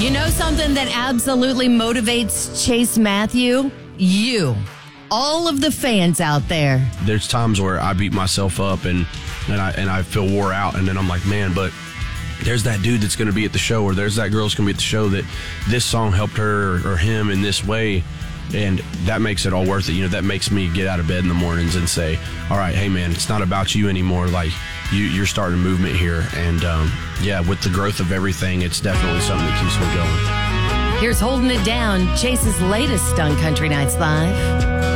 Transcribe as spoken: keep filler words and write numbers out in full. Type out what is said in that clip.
You know something that absolutely motivates Chase Matthew? You. All of the fans out there. There's times where I beat myself up and, and, I, and I feel wore out, and then I'm like, man, but there's that dude that's going to be at the show, or there's that girl that's going to be at the show that this song helped her or, or him in this way. And that makes it all worth it. You know, that makes me get out of bed in the mornings and say, all right, hey, man, it's not about you anymore. Like, you, you're starting a movement here. And, um, yeah, with the growth of everything, it's definitely something that keeps me going. Here's Holding It Down, Chase's latest on Country Nights Live.